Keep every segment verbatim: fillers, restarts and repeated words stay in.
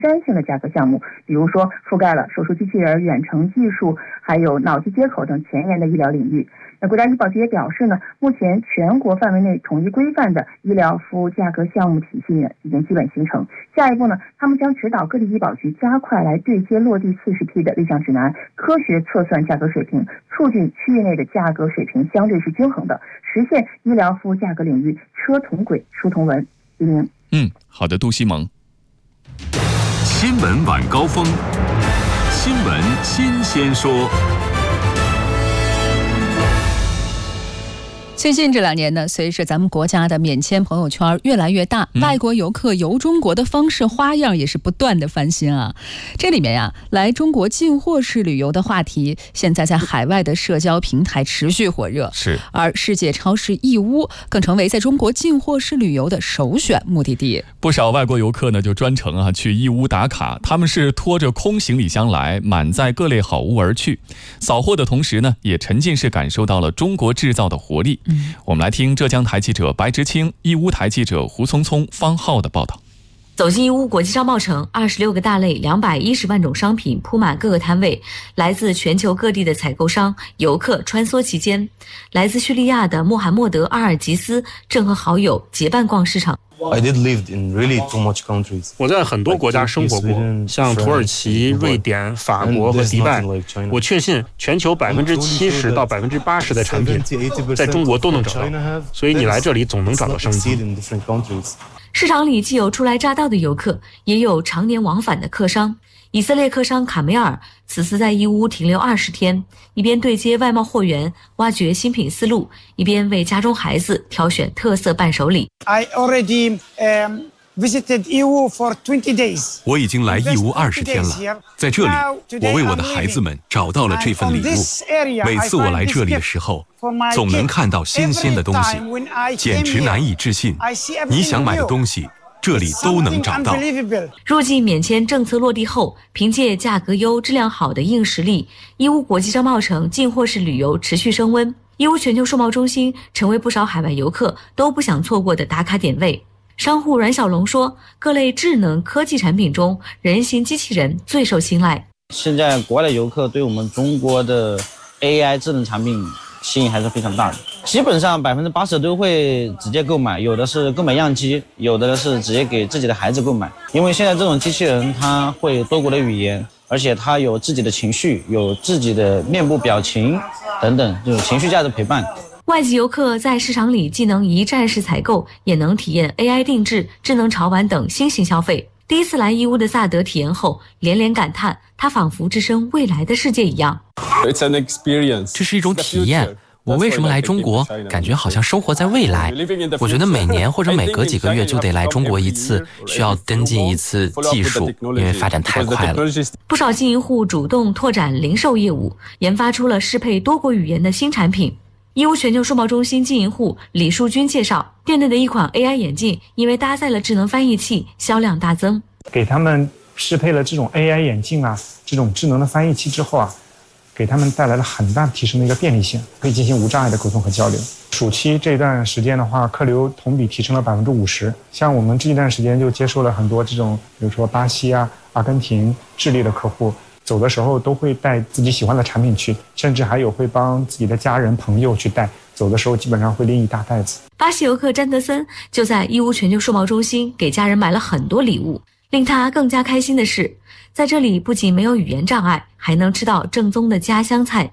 瞻性的价格项目，比如说覆盖了手术机器人、远程技术，还有脑机接口等前沿的医疗领域。那国家医保局也表示呢，目前全国范围内统一规范的医疗服务价格项目体系呢已经基本形成。下一步呢，他们将指导各地医保局加快来对接落地 四十P 的立项指南，科学测算价格水平，促进区域内的价格水平相对是均衡的，实现医疗服务价格领域车同轨、书同文。黎明。 嗯，好的，杜西蒙。 新闻晚高峰，新闻新鲜说。 最近这两年呢，随着咱们国家的免签朋友圈越来越大，嗯、外国游客游中国的方式花样也是不断的翻新啊。这里面呀，来中国进货式旅游的话题，现在在海外的社交平台持续火热。 是， 而世界超市义乌更成为在中国进货式旅游的首选目的地。 不少外国游客呢就专程啊去义乌打卡，他们是拖着空行李箱来，满载各类好物而去，扫货的同时呢，也沉浸式感受到了中国制造的活力。我们来听浙江台记者白直清、义乌台记者胡聪聪、方浩的报道。 走进义乌国际商贸城，二十六个大类、两百一十万种商品铺满各个摊位，来自全球各地的采购商、游客穿梭其间。来自叙利亚的穆罕默德·阿尔吉斯正和好友结伴逛市场。 I did live in really too much countries. 我在很多国家生活过，像土耳其、瑞典、法国和迪拜。我确信全球百分之七十到百分之八十的产品在中国都能找到，所以你来这里总能找到商机。 市场里既有初来乍到的游客，也有常年往返的客商。以色列客商卡梅尔此次在义乌停留二十天，一边对接外贸货源，挖掘新品思路，一边为家中孩子挑选特色伴手礼。 I already, um, visited 义乌 for twenty days. 我已经来义乌二十天了，在这里，我为我的孩子们找到了这份礼物。每次我来这里的时候，总能看到新鲜的东西，简直难以置信。你想买的东西，这里都能找到。 入境免签政策落地后，凭借价格优、质量好的硬实力，义乌国际商贸城进货式旅游持续升温。义乌全球数贸中心成为不少海外游客都不想错过的打卡点位。商户阮小龙说，各类智能科技产品中，人形机器人最受青睐。 现在国外的游客对我们中国的 A I 智能产品吸引还是非常大的，基本上百分之八十都会直接购买，有的是购买样机，有的是直接给自己的孩子购买。因为现在这种机器人它会多国的语言，而且它有自己的情绪，有自己的面部表情等等，这种情绪价值陪伴。 外籍游客在市场里既能一站式采购，也能体验 A I 定制、智能潮玩等新型消费。第一次来义乌的萨德体验后，连连感叹，他仿佛置身未来的世界一样。 这是一种体验。我为什么来中国？感觉好像生活在未来。我觉得每年或者每隔几个月就得来中国一次，需要跟进一次技术，因为发展太快了。 不少经营户主动拓展零售业务，研发出了适配多国语言的新产品。义乌全球数贸中心经营户李树军介绍，店内的一款 A I 眼镜因为搭载了智能翻译器，销量大增。 给他们适配了这种 A I 眼镜啊，这种智能的翻译器之后啊，给他们带来了很大提升的一个便利性，可以进行无障碍的沟通和交流。暑期这段时间的话，客流同比提升了百分之五十。像我们这一段时间就接受了很多这种，比如说巴西啊、阿根廷、智利的客户。走的时候都会带自己喜欢的产品去，甚至还有会帮自己的家人朋友去带，走的时候基本上会拎一大袋子。 巴西游客詹德森就在义乌全球数贸中心给家人买了很多礼物。令他更加开心的是，在这里不仅没有语言障碍，还能吃到正宗的家乡菜。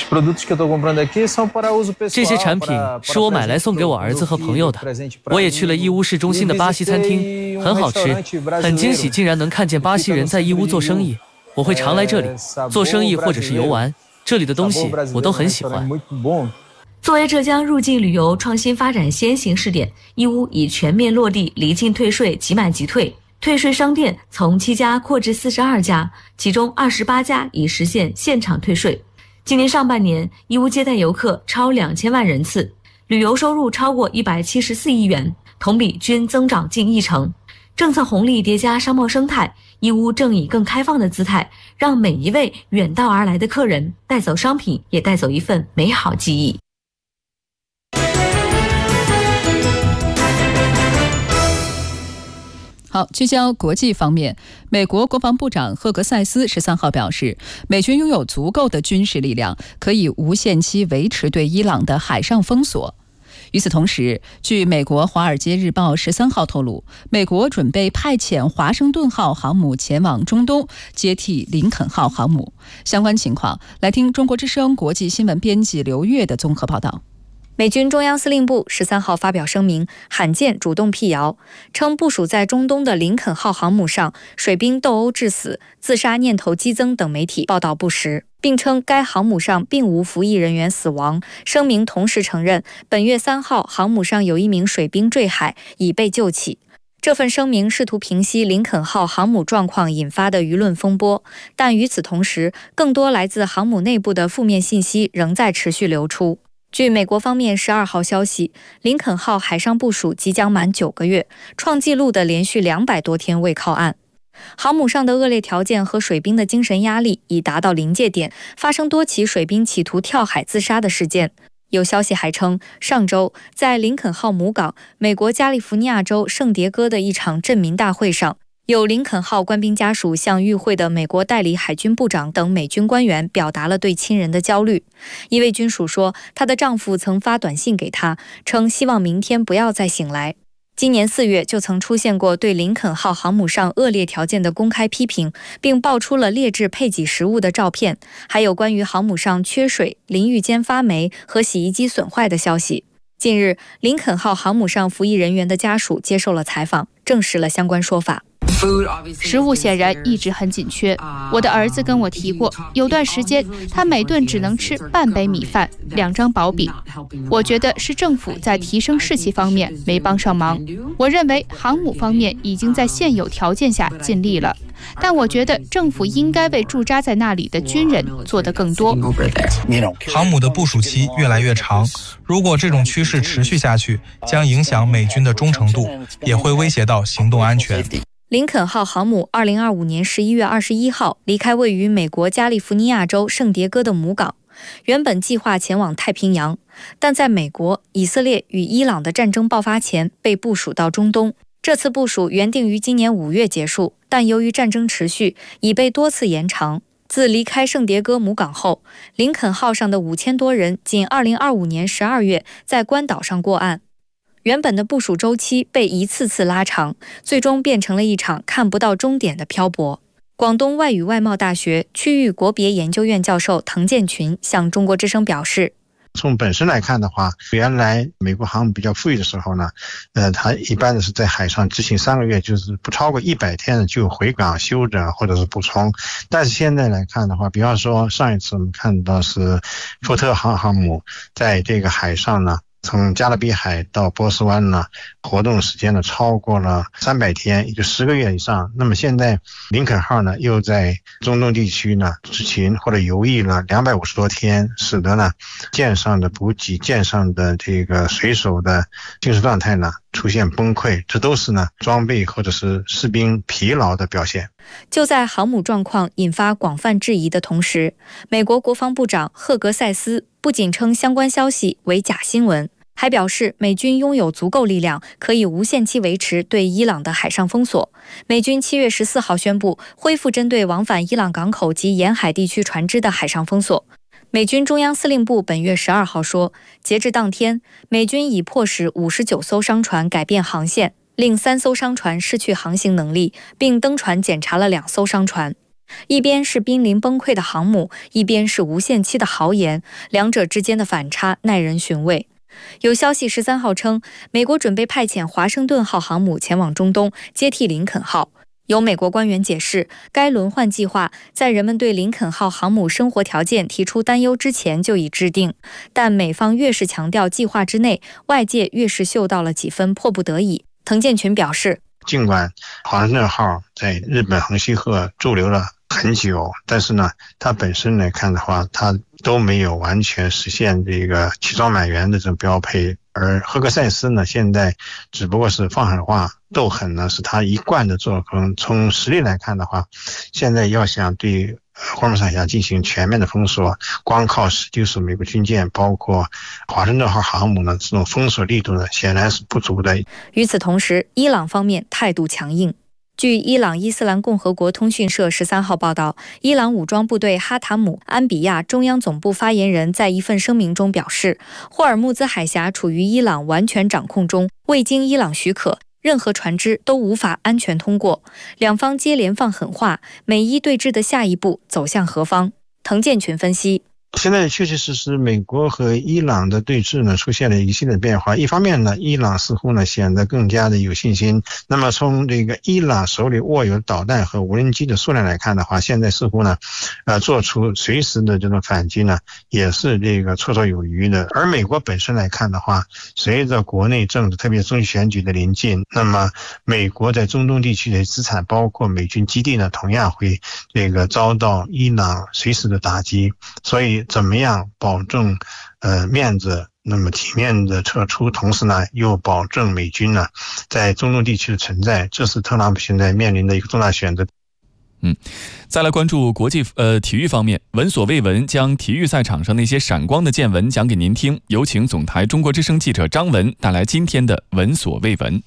这些产品是我买来送给我儿子和朋友的。我也去了义乌市中心的巴西餐厅，很好吃，很惊喜竟然能看见巴西人在义乌做生意。我会常来这里做生意或者是游玩，这里的东西我都很喜欢。 作为浙江入境旅游创新发展先行试点，义乌已全面落地离境退税即买即退，退税商店从七家扩至四十二家，其中二十八家已实现现场退税。今年上半年，义乌接待游客超两千万人次，旅游收入超过一百七十四亿元，同比均增长近一成。政策红利叠加商贸生态，义乌正以更开放的姿态，让每一位远道而来的客人带走商品，也带走一份美好记忆。 好， 好，聚焦国际方面，美国国防部长赫格塞斯十三号表示，美军拥有足够的军事力量，可以无限期维持对伊朗的海上封锁。与此同时，据美国《华尔街日报》十三号透露，美国准备派遣华盛顿号航母前往中东，接替林肯号航母。相关情况，来听中国之声国际新闻编辑刘越的综合报道。 美军中央司令部十三号发表声明，罕见主动辟谣，称部署在中东的林肯号航母上水兵斗殴致死、自杀念头激增等媒体报道不实，并称该航母上并无服役人员死亡。声明同时承认，本月三号航母上有一名水兵坠海，已被救起。这份声明试图平息林肯号航母状况引发的舆论风波，但与此同时，更多来自航母内部的负面信息仍在持续流出。据美国方面十二号消息，林肯号海上部署即将满九个月，创纪录的连续两百多天未靠岸。航母上的恶劣条件和水兵的精神压力已达到临界点，发生多起水兵企图跳海自杀的事件。有消息还称，上周在林肯号母港，美国加利福尼亚州圣迭戈的一场镇民大会上，有林肯号官兵家属向与会的美国代理海军部长等美军官员表达了对亲人的焦虑。一位军属说，她的丈夫曾发短信给她，称希望明天不要再醒来。今年四月就曾出现过对林肯号航母上恶劣条件的公开批评，并爆出了劣质配给食物的照片，还有关于航母上缺水、淋浴间发霉和洗衣机损坏的消息。近日，林肯号航母上服役人员的家属接受了采访，证实了相关说法。 食物显然一直很紧缺，我的儿子跟我提过，有段时间他每顿只能吃半杯米饭、两张薄饼。我觉得是政府在提升士气方面没帮上忙。我认为航母方面已经在现有条件下尽力了，但我觉得政府应该为驻扎在那里的军人做得更多。 航母的部署期越来越长，如果这种趋势持续下去，将影响美军的忠诚度，也会威胁到行动安全。 林肯号航母二零二五年十一月二十一号离开位于美国加利福尼亚州圣迭戈的母港，原本计划前往太平洋，但在美国、以色列与伊朗的战争爆发前被部署到中东。这次部署原定于今年五月结束，但由于战争持续，已被多次延长。自离开圣迭戈母港后，林肯号上的五千多人仅二零二五年十二月在关岛上过岸。原本的部署周期被一次次拉长，最终变成了一场看不到终点的漂泊。广东外语外贸大学区域国别研究院教授滕建群向中国之声表示， 从本身来看的话，原来美国航母比较富裕的时候呢，呃，它一般的是在海上执行三个月，就是不超过一百天就回港休整或者是补充。但是现在来看的话，比方说上一次我们看到是福特航航母在这个海上呢，从加勒比海到波斯湾呢，活动时间呢超过了三百天，也就十个月以上。那么现在林肯号呢又在中东地区呢执勤或者游弋了两百五十多天，使得呢舰上的补给、舰上的这个水手的精神状态呢出现崩溃，这都是呢装备或者是士兵疲劳的表现。 就在航母状况引发广泛质疑的同时，美国国防部长赫格塞斯不仅称相关消息为假新闻，还表示美军拥有足够力量，可以无限期维持对伊朗的海上封锁。美军七月十四号宣布恢复针对往返伊朗港口及沿海地区船只的海上封锁。美军中央司令部本月十二号说，截至当天，美军已迫使五十九艘商船改变航线，令三艘商船失去航行能力，并登船检查了两艘商船。一边是濒临崩溃的航母，一边是无限期的豪言，两者之间的反差耐人寻味。有消息十三号称，美国准备派遣华盛顿号航母前往中东，接替林肯号。有美国官员解释，该轮换计划在人们对林肯号航母生活条件提出担忧之前就已制定，但美方越是强调计划之内，外界越是嗅到了几分迫不得已。滕建群表示， 尽管华盛顿号在日本横须贺驻留了很久，但是呢，它本身来看的话，它都没有完全实现这个齐装满员的这种标配。而赫格塞斯呢，现在只不过是放狠话、斗狠呢，是他一贯的作风。从实力来看的话，现在要想对霍尔木兹海峡进行全面的封锁，光靠十九艘美国军舰，包括华盛顿号航母呢，这种封锁力度呢，显然是不足的。 与此同时，伊朗方面态度强硬。 据伊朗伊斯兰共和国通讯社十三号报道，伊朗武装部队哈塔姆安比亚中央总部发言人在一份声明中表示，霍尔木兹海峡处于伊朗完全掌控中，未经伊朗许可，任何船只都无法安全通过。两方接连放狠话，美伊对峙的下一步走向何方？滕建群分析。 现在确确实实，美国和伊朗的对峙呢出现了一系列变化。一方面呢，伊朗似乎呢显得更加的有信心。那么从这个伊朗手里握有导弹和无人机的数量来看的话，现在似乎呢，呃，做出随时的这种反击呢，也是这个绰绰有余的。而美国本身来看的话，随着国内政治，特别是中期选举的临近，那么美国在中东地区的资产，包括美军基地呢，同样会这个遭到伊朗随时的打击。所以怎么样保证呃面子，那么体面的撤出，同时呢又保证美军呢在中东地区的存在，这是特朗普现在面临的一个重大选择。 嗯，再来关注国际呃体育方面，闻所未闻将体育赛场上那些闪光的见闻讲给您听。有请总台中国之声记者张文带来今天的闻所未闻。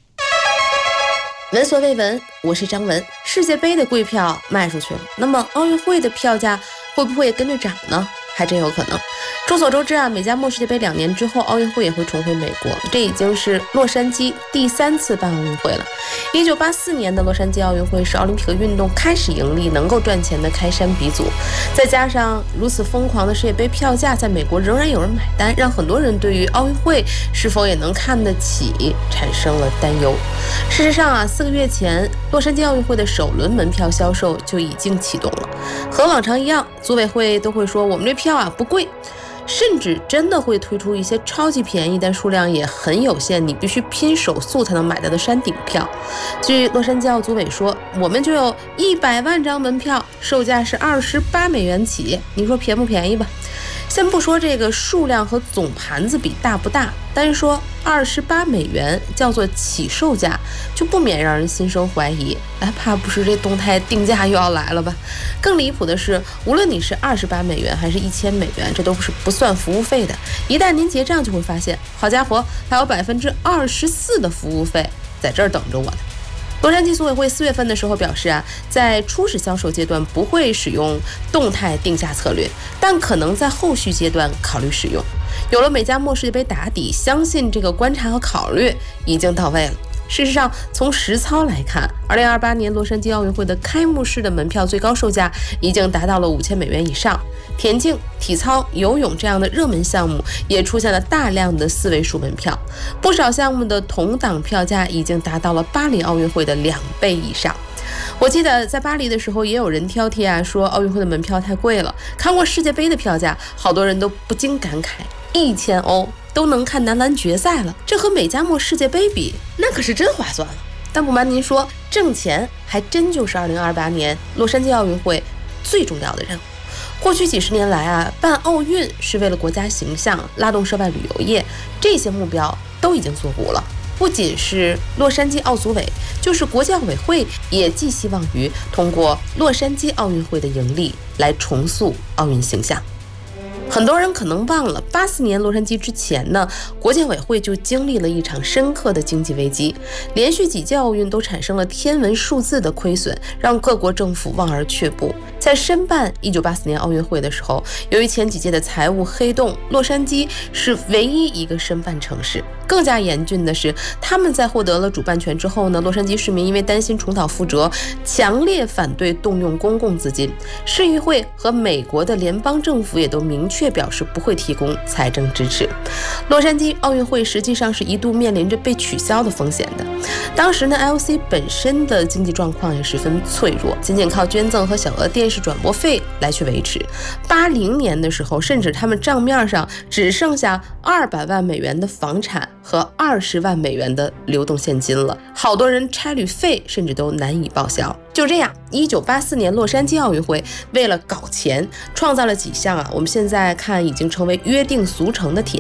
闻所未闻，我是张文。世界杯的贵票卖出去了，那么奥运会的票价会不会也跟着涨呢？还真有可能。众所周知啊，美加墨世界杯两年之后，奥运会也会重回美国，这已经是洛杉矶第三次办奥运会了。一九八四年的洛杉矶奥运会是奥林匹克运动开始盈利、能够赚钱的开山鼻祖，再加上如此疯狂的世界杯票价，在美国仍然有人买单，让很多人对于奥运会是否也能看得起产生了担忧。事实上啊，四个月前，洛杉矶奥运会的首轮门票销售就已经启动了。和往常一样，组委会都会说我们这票啊不贵，甚至真的会推出一些超级便宜但数量也很有限，你必须拼手速才能买到的山顶票。据洛杉矶奥组委说，我们就有一百万张门票，售价是二十八美元起，你说便不便宜吧？先不说这个数量和总盘子比大不大，单说二十八美元叫做起售价，就不免让人心生怀疑，哎，怕不是这动态定价又要来了吧？更离谱的是，无论你是二十八美元还是一千美元，这都是不算服务费的。一旦您结账，就会发现，好家伙，还有百分之二十四的服务费在这儿等着我呢。洛杉矶组委会四月份的时候表示啊，在初始销售阶段不会使用动态定价策略，但可能在后续阶段考虑使用。有了美加墨世界杯打底，相信这个观察和考虑已经到位了。事实上，从实操来看，二零二八年洛杉矶奥运会的开幕式的门票最高售价已经达到了五千美元以上。田径、体操、游泳这样的热门项目也出现了大量的四位数门票，不少项目的同档票价已经达到了巴黎奥运会的两倍以上。我记得在巴黎的时候，也有人挑剔啊，说奥运会的门票太贵了。看过世界杯的票价，好多人都不禁感慨，一千欧都能看男篮决赛了，这和美加墨世界杯比，那可是真划算了。但不瞒您说，挣钱还真就是二零二八年洛杉矶奥运会最重要的任务。过去几十年来啊，办奥运是为了国家形象，拉动涉外旅游业，这些目标都已经做糊了。不仅是洛杉矶奥组委，就是国际奥委会也寄希望于通过洛杉矶奥运会的盈利来重塑奥运形象。很多人可能忘了，八四年洛杉矶之前呢，国际奥委会就经历了一场深刻的经济危机，连续几届奥运都产生了天文数字的亏损，让各国政府望而却步。在申办一九八四年奥运会的时候，由于前几届的财务黑洞，洛杉矶是唯一一个申办城市。更加严峻的是，他们在获得了主办权之后呢，洛杉矶市民因为担心重蹈覆辙，强烈反对动用公共资金。市议会和美国的联邦政府也都明确表示不会提供财政支持。洛杉矶奥运会实际上是一度面临着被取消的风险的。当时呢 ，L C 本身的经济状况也十分脆弱，仅仅靠捐赠和小额电视转播费来去维持。八零年的时候，甚至他们账面上只剩下二百万美元的房产和二十万美元的流动现金了，好多人差旅费甚至都难以报销。就这样，一九八四年洛杉矶奥运会为了搞钱，创造了几项啊，我们现在看已经成为约定俗成的提案。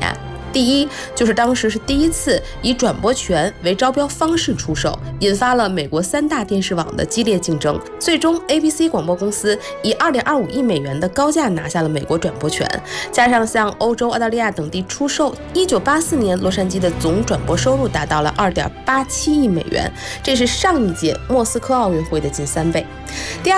第一，就是当时是第一次以转播权为招标方式出售，引发了美国三大电视网的激烈竞争。最终 A B C 广播公司以 二点二五亿美元的高价拿下了美国转播权，加上向欧洲、澳大利亚等地出售，一九八四年洛杉矶的总转播收入达到了 二点八七亿美元，这是上一届莫斯科奥运会的近三倍。第二